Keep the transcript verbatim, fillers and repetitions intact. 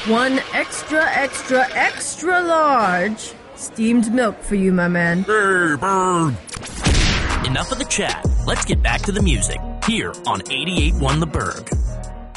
One extra, extra, extra large steamed milk for you, my man. Hey, bird! Enough of the chat. Let's get back to the music here on eighty-eight point one The Berg.